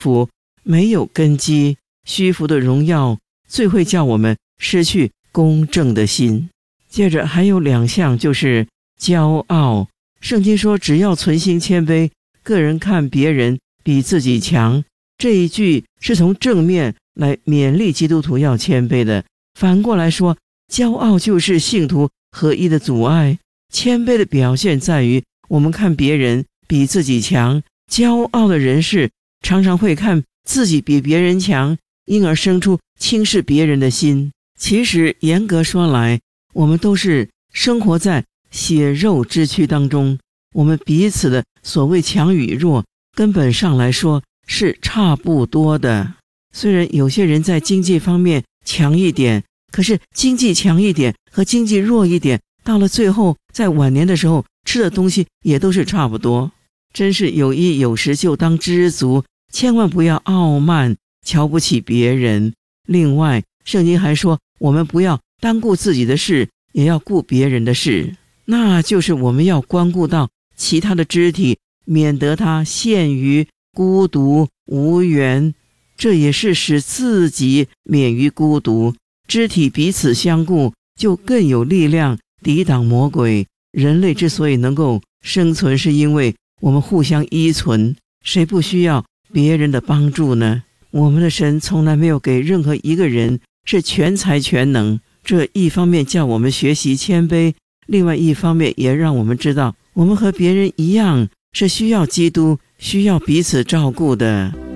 福，没有根基，虚浮的荣耀最会叫我们失去公正的心。接着还有2项，就是骄傲。圣经说，只要存心谦卑，个人看别人比自己强。这一句是从正面来勉励基督徒要谦卑的。反过来说，骄傲就是信徒合一的阻碍。谦卑的表现在于我们看别人比自己强，骄傲的人士常常会看自己比别人强，因而生出轻视别人的心。其实严格说来，我们都是生活在血肉之躯当中，我们彼此的所谓强与弱，根本上来说是差不多的。虽然有些人在经济方面强一点，可是经济强一点和经济弱一点，到了最后在晚年的时候吃的东西也都是差不多。真是有衣有食就当知足，千万不要傲慢瞧不起别人。另外圣经还说，我们不要单顾自己的事，也要顾别人的事，那就是我们要关顾到其他的肢体，免得他陷于孤独无援，这也是使自己免于孤独。肢体彼此相顾，就更有力量抵挡魔鬼。人类之所以能够生存，是因为我们互相依存，谁不需要别人的帮助呢？我们的神从来没有给任何一个人是全才全能，这一方面叫我们学习谦卑，另外一方面也让我们知道，我们和别人一样是需要基督，需要彼此照顾的。